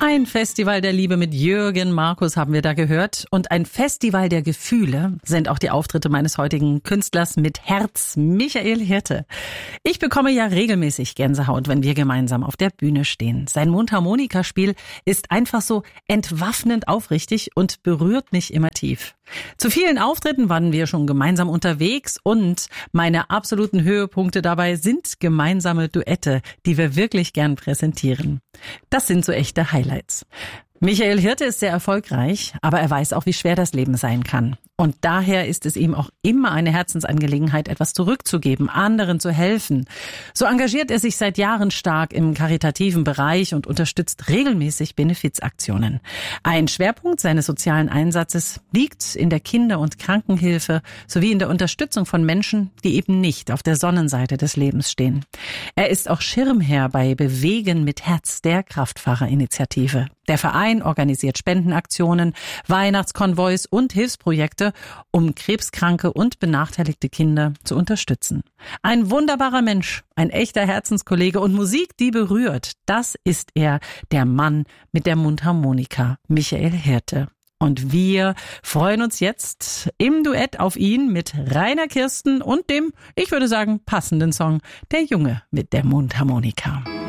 Ein Festival der Liebe mit Jürgen Markus haben wir da gehört. Und ein Festival der Gefühle sind auch die Auftritte meines heutigen Künstlers mit Herz, Michael Hirte. Ich bekomme ja regelmäßig Gänsehaut, wenn wir gemeinsam auf der Bühne stehen. Sein Mundharmonikaspiel ist einfach so entwaffnend aufrichtig und berührt mich immer tief. Zu vielen Auftritten waren wir schon gemeinsam unterwegs und meine absoluten Höhepunkte dabei sind gemeinsame Duette, die wir wirklich gern präsentieren. Das sind so echte Highlights. Michael Hirte ist sehr erfolgreich, aber er weiß auch, wie schwer das Leben sein kann. Und daher ist es ihm auch immer eine Herzensangelegenheit, etwas zurückzugeben, anderen zu helfen. So engagiert er sich seit Jahren stark im karitativen Bereich und unterstützt regelmäßig Benefizaktionen. Ein Schwerpunkt seines sozialen Einsatzes liegt in der Kinder- und Krankenhilfe sowie in der Unterstützung von Menschen, die eben nicht auf der Sonnenseite des Lebens stehen. Er ist auch Schirmherr bei Bewegen mit Herz, der Kraftfahrerinitiative. Der Verein organisiert Spendenaktionen, Weihnachtskonvois und Hilfsprojekte, um krebskranke und benachteiligte Kinder zu unterstützen. Ein wunderbarer Mensch, ein echter Herzenskollege und Musik, die berührt. Das ist er, der Mann mit der Mundharmonika, Michael Hirte. Und wir freuen uns jetzt im Duett auf ihn mit Rainer Kirsten und dem, ich würde sagen, passenden Song Der Junge mit der Mundharmonika.